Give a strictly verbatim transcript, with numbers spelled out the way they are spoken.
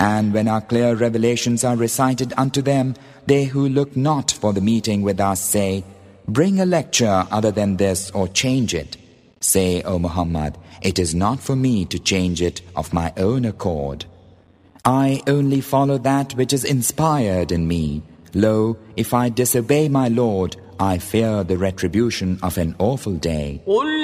And when our clear revelations are recited unto them, they who look not for the meeting with us say, bring a lecture other than this or change it. Say, O Muhammad, it is not for me to change it of my own accord. I only follow that which is inspired in me. Lo, if I disobey my Lord, I fear the retribution of an awful day.